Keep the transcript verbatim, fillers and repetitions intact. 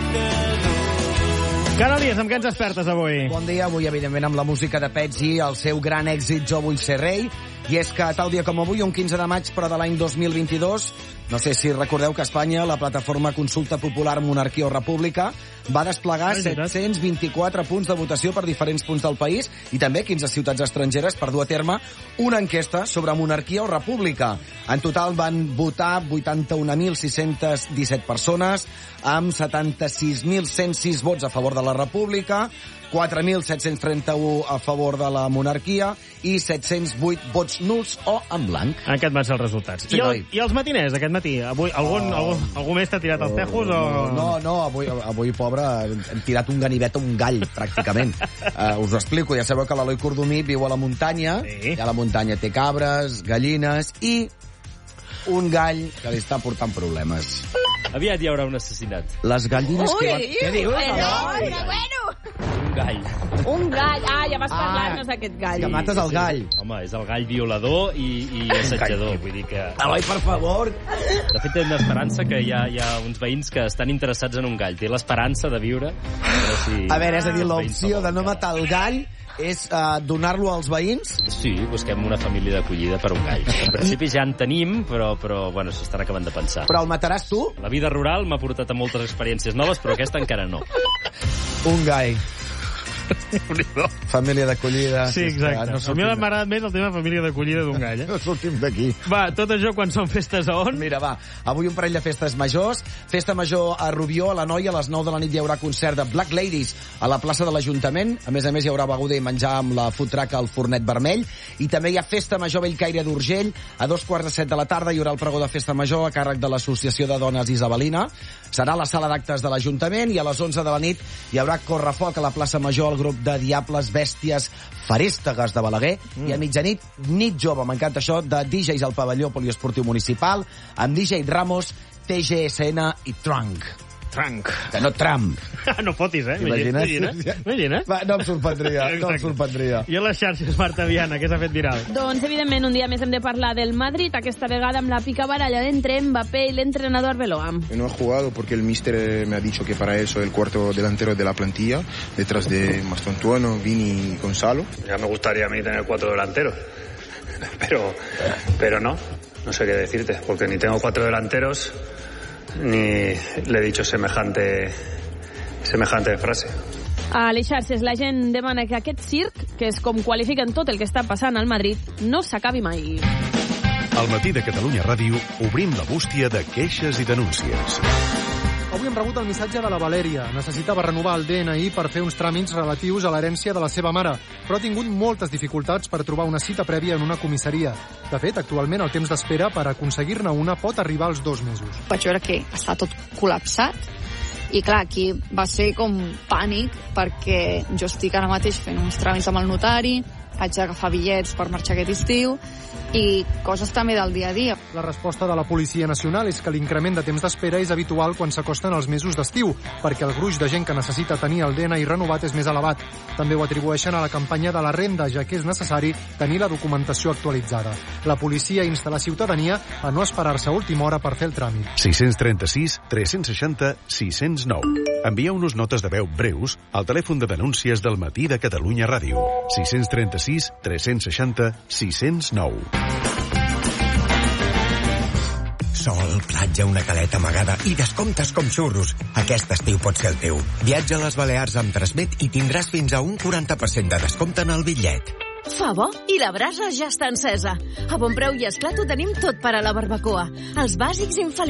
Canalies, amb què ens despertes avui? Bon dia, avui evidentment amb la música de Pezzi, el seu gran èxit Jo vull ser rei, i és que tal dia com avui, un quinze de maig, però de l'any dos mil vint-i-dos, no sé si recordeu que a Espanya la plataforma Consulta Popular Monarquia o República va desplegar set-cents vint-i-quatre punts de votació per diferents punts del país i també quinze ciutats estrangeres per dur a terme una enquesta sobre monarquia o república. En total van votar vuitanta-un mil sis-cents disset persones, amb setanta-sis mil cent sis vots a favor de la república, quatre mil set-cents trenta-un a favor de la monarquia i set-cents vuit vots nuls o en blanc. Aquests van ser els resultats. Sí, I, el, I els matiners d'aquest matí? Avui, algun, oh. algú, algú més t'ha tirat els tejos? O... No, no, avui, avui pobre, hem tirat un ganivet a un gall, pràcticament. uh, us ho explico, ja sabeu que l'Eloi Cordomí viu a la muntanya, sí. I a la muntanya té cabres, gallines i un gall que li està portant problemes. Aviat hi haurà un assassinat. Les gallines Ui, que... Van... Què dius? Però, però bueno! Un gall. Un gall. Ah, ja vas Ah, parlar-nos d'aquest gall. Que mates el gall. Home, és el gall violador i, i assetjador. Vull dir que... Eloi, per favor. De fet, tenen l'esperança que hi ha, hi ha uns veïns que estan interessats en un gall. Té l'esperança de viure. Però si... A veure, és a dir, l'opció de no matar el gall és uh, donar-lo als veïns? Sí, busquem una família d'acollida per un gall. En principi ja en tenim, però, però bueno, s'estan acabant de pensar. Però el mataràs tu? La vida rural m'ha portat a moltes experiències noves, però aquesta encara no. Un gall. Família d'acollida. Sí, exacte. No a mi m'ha agradat més el tema família d'acollida d'un gall, eh? No sortim d'aquí. Va, tot això quan són festes a on? Mira, va, avui un parell de festes majors. Festa major a Rubió, a la Noia, a les nou de la nit hi haurà concert de Black Ladies a la plaça de l'Ajuntament. A més a més hi haurà beguda i menjar amb la food truck al Fornet Vermell. I també hi ha festa major a Bellcaire d'Urgell. A dos quarts de set de la tarda hi haurà el pregó de festa major a càrrec de l'Associació de Dones Isabelina. Serà a la sala d'actes de l'Ajuntament i a les onze de la nit hi haurà correfoc a la plaça Major al grup de Diables Bèsties Farèstegues de Balaguer. Mm. I a mitjanit, nit jove, m'encanta això, de D Js al pavelló poliesportiu municipal, amb D J Ramos, T G S N i Trunk. Trunk. Que no Trump. No fotis, eh? Imagina't? Imagina't? Va, no em sorprendria, no em sorprendria. I a les xarxes, Marta Viana, què s'ha fet viral? Doncs, evidentment, un dia més hem de parlar del Madrid, aquesta vegada amb la picabaralla entre Mbappé y el entrenador Arbeloa. No he jugado porque el míster me ha dicho que para eso el cuarto delantero de la plantilla, detrás de Mastantuono, Vini y Gonzalo. Ya me gustaría a mí tener cuatro delanteros, pero, pero no, no sé qué decirte, porque ni tengo cuatro delanteros, ni le he dicho semejante, semejante frase. A les xarxes la gent demana que aquest circ, que és com qualifiquen tot el que està passant al Madrid, no s'acabi mai. Al matí de Catalunya Ràdio obrim la bústia de queixes i denúncies. Avui hem rebut el missatge de la Valèria. Necessitava renovar el D N I per fer uns tràmits relatius a l'herència de la seva mare, però ha tingut moltes dificultats per trobar una cita prèvia en una comissaria. De fet, actualment el temps d'espera per aconseguir-ne una pot arribar als dos mesos. Vaig veure que està tot col·lapsat i clar, aquí va ser com pànic perquè jo estic ara mateix fent uns tràmits amb el notari, haig d'agafar bitllets per marxar aquest estiu i coses també del dia a dia. La resposta de la Policia Nacional és que l'increment de temps d'espera és habitual quan s'acosten els mesos d'estiu, perquè el gruix de gent que necessita tenir el D N I renovat és més elevat. També ho atribueixen a la campanya de la renda, ja que és necessari tenir la documentació actualitzada. La policia insta la ciutadania a no esperar-se a última hora per fer el tràmit. sis tres sis, tres seixanta, sis zero nou. Envieu-nos notes de veu breus al telèfon de denúncies del matí de Catalunya Ràdio. sis tres sis, tres seixanta, sis zero nou. Sol, platja, una caleta amagada i descomptes com xurros. Aquest estiu pot ser el teu. Viatja a les Balears amb Transmet i tindràs fins a un quaranta per cent de descompte en el bitllet. Fa bo i la brasa ja està encesa. A bon preu i esclat ho tenim tot per a la barbacoa. Els bàsics infal·libles.